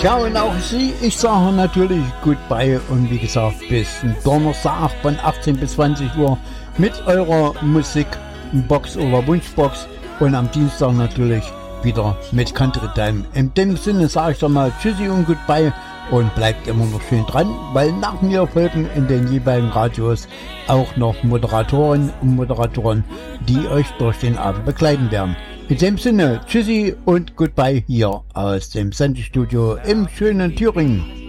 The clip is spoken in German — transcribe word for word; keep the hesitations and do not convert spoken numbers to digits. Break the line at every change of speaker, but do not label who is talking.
Ja, und auch Sie, ich sage natürlich Goodbye und wie gesagt bis Donnerstag von achtzehn bis zwanzig Uhr mit eurer Musikbox oder Wunschbox und am Dienstag natürlich wieder mit Country Time. In dem Sinne sage ich dann mal Tschüssi und Goodbye und bleibt immer noch schön dran, weil nach mir folgen in den jeweiligen Radios auch noch Moderatoren und Moderatoren, die euch durch den Abend begleiten werden. In dem Sinne, Tschüssi und Goodbye hier aus dem Sendestudio im schönen Thüringen.